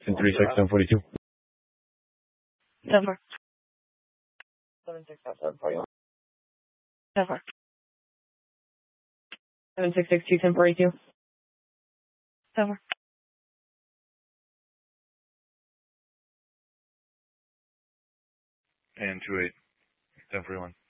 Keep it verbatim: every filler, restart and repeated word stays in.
ten thirty-six, ten forty-two. Denver. seven six five seven forty-one. Denver. seven six six two, ten forty-two. Denver. And two eight, ten forty-one.